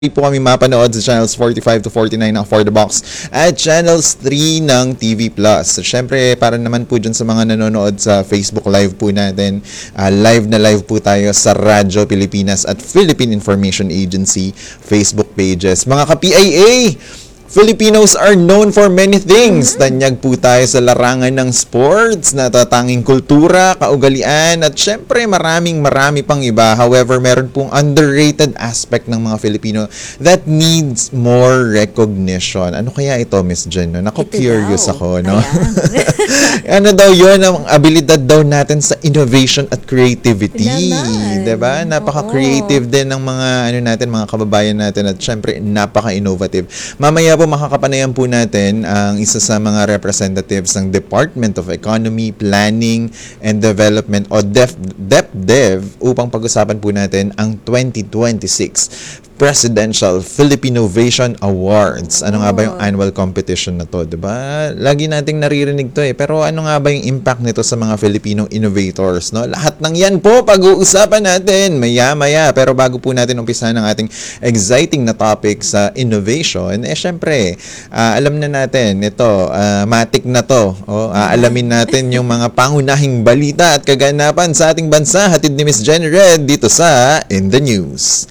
po kami mapanood sa channels 45 to 49 ng For The Box at channels 3 ng TV Plus. So, syempre, para naman po dyan sa mga nanonood sa Facebook Live po natin, live na live po tayo sa Radyo Pilipinas at Philippine Information Agency Facebook pages. Mga ka-PIA, Filipinos are known for many things. Tanyag po tayo sa larangan ng sports, natatanging kultura, kaugalian, at syempre marami pang iba. However, meron pong underrated aspect ng mga Filipino that needs more recognition. Ano kaya ito, Miss Jen? No? Curious ako, no? Ano daw yun, ang abilidad daw natin sa innovation at creativity. Diba? Napaka-creative din ng mga, mga kababayan natin at syempre, napaka-innovative. Mamaya po makakapanayan po natin ang isa sa mga representatives ng Department of Economy, Planning and Development o DepDev upang pag-usapan po natin ang 2026 Presidential Philippinovation Awards. Ano nga ba yung annual competition na to, 'di ba? Lagi nating naririnig 'to pero ano nga ba yung impact nito sa mga Filipino innovators, no? Lahat ng 'yan po pag-uusapan natin maya-maya. Pero bago po natin umpisahan ang ating exciting na topic sa innovation, syempre, alam na natin ito, matik na 'to. Alamin natin yung mga pangunahing balita at kaganapan sa ating bansa. Hatid ni Miss Jen Red dito sa In The News.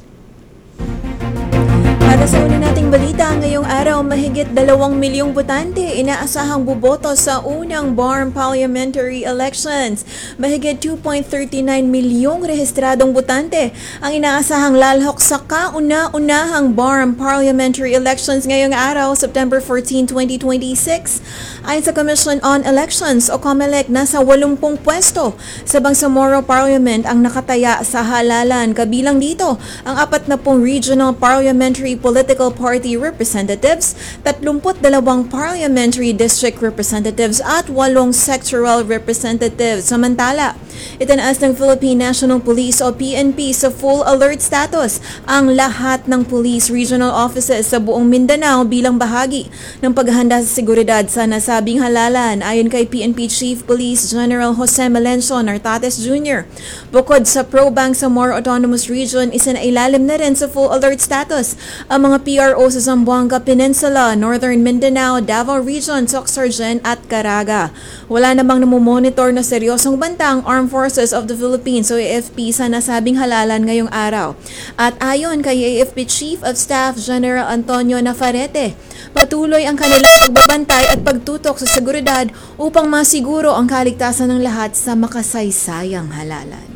Para sa una nating balita, ngayong araw mahigit 2 milyong botante inaasahang boboto sa unang BARM parliamentary elections. Mahigit 2.39 milyong rehistradong botante ang inaasahang lalhok sa kauna-unahang BARM parliamentary elections ngayong araw, September 14, 2026. Ayon sa Commission on Elections o COMELEC, nasa 80 pwesto sa Bangsamoro Parliament ang nakataya sa halalan. Kabilang dito ang 40 regional parliamentary political party representatives, 32 parliamentary district representatives at 8 sectoral representatives. Samantala, itinaas ng Philippine National Police o PNP sa full alert status ang lahat ng police regional offices sa buong Mindanao bilang bahagi ng paghahanda sa seguridad sa nasabing halalan. Ayon kay PNP Chief Police General Jose Melencio Nartates Jr., bukod sa pro-Bangsamoro Autonomous Region, isinailalim na rin sa full alert status ang mga PRO sa Zamboanga Peninsula, Northern Mindanao, Davao Region, Soxargen at Caraga. Wala namang namomonitor na seryosong banta ang Armed Forces of the Philippines o AFP sa nasabing halalan ngayong araw. At ayon kay AFP Chief of Staff General Antonio Nafarrete, patuloy ang kanilang pagbabantay at pagtutok sa seguridad upang masiguro ang kaligtasan ng lahat sa makasaysayang halalan.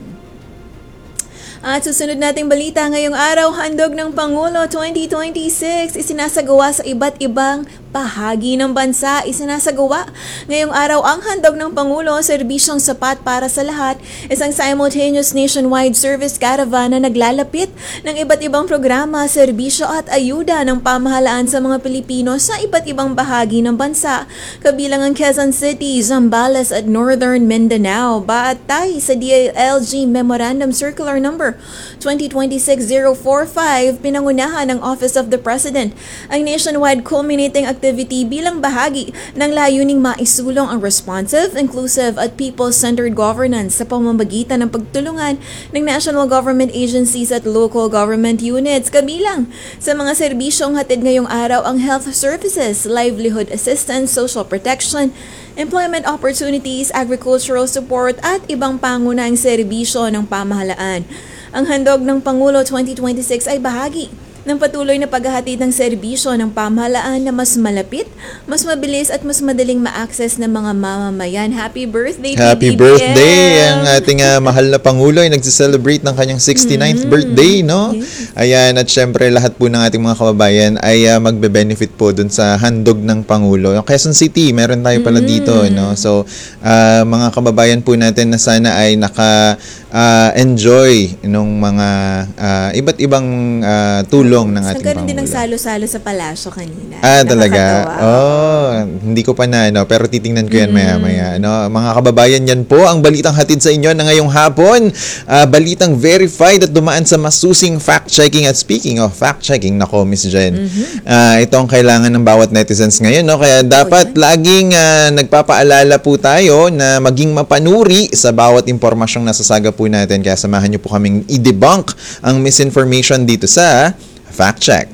At susunod nating balita ngayong araw, handog ng Pangulo 2026 isinasagawa sa iba't ibang bahagi ng bansa. Isinasagawa ngayong araw ang handog ng Pangulo, serbisyong sapat para sa lahat, isang simultaneous nationwide service caravan na naglalapit ng iba't ibang programa, serbisyo at ayuda ng pamahalaan sa mga Pilipino sa iba't ibang bahagi ng bansa, kabilang ang Quezon City, Zambales at Northern Mindanao. Batay sa DILG Memorandum Circular Number 2026-045, pinangunahan ng Office of the President ang nationwide culminating activity bilang bahagi ng layuning maisulong ang responsive, inclusive at people-centered governance sa pamamagitan ng pagtulungan ng national government agencies at local government units. Kabilang sa mga serbisyong hatid ngayong araw ang health services, livelihood assistance, social protection, employment opportunities, agricultural support at ibang pangunahing serbisyo ng pamahalaan. Ang handog ng Pangulo 2026 ay bahagi ng patuloy na paghahatid ng serbisyo ng pamahalaan na mas malapit, mas mabilis at mas madaling ma-access ng mga mamamayan. Happy birthday, Happy PBBM! birthday! Ang ating mahal na Pangulo ay nagse-celebrate ng kanyang 69th birthday, no? Yes. Ayan, at syempre lahat po ng ating mga kababayan ay magbe-benefit po dun sa handog ng Pangulo. Yung Quezon City, meron tayo pala dito, no? So, mga kababayan po natin na sana ay enjoy nung mga iba't ibang tulong ng ating Nagkaroon din ng Pangulo. salo-salo sa palasyo kanina. Talaga? Hindi ko pa na, no? Pero titingnan ko yan maya-maya. No? Mga kababayan, yan po ang balitang hatid sa inyo na ngayong hapon. Balitang verified at dumaan sa masusing fact-checking. At speaking of fact-checking, nako, Miss Jen, ito ang kailangan ng bawat netizens ngayon. No? Kaya dapat laging nagpapaalala po tayo na maging mapanuri sa bawat impormasyong nasasaga po natin. Kaya samahan niyo po kaming i-debunk ang misinformation dito sa Fact check.